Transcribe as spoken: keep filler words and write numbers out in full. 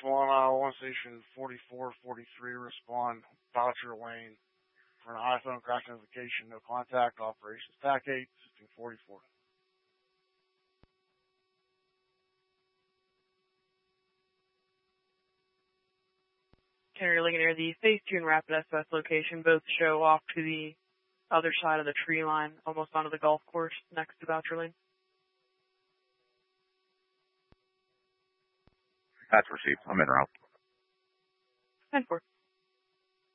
one, uh, one station forty-four forty-three, respond Boucher Lane for an iPhone crash notification, no contact, operations T A C eight, system forty-four. Carrier Ligonier, the Phase two and Rapid S O S location both show off to the other side of the tree line, almost onto the golf course next to Boucher Lane. That's received. I'm in route. ten four.